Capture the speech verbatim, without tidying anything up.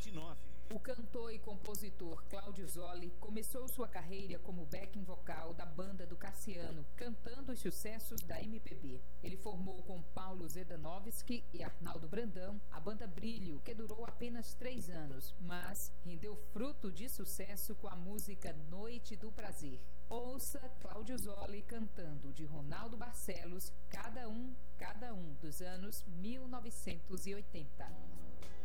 vinte e nove. O cantor e compositor Cláudio Zoli começou sua carreira como backing vocal da banda do Cassiano, cantando os sucessos da M P B. Ele formou com Paulo Zedanovski e Arnaldo Brandão a banda Brilho, que durou apenas três anos, mas rendeu fruto de sucesso com a música Noite do Prazer. Ouça Cláudio Zoli cantando de Ronaldo Barcelos, Cada Um, Cada Um, dos anos mil novecentos e oitenta.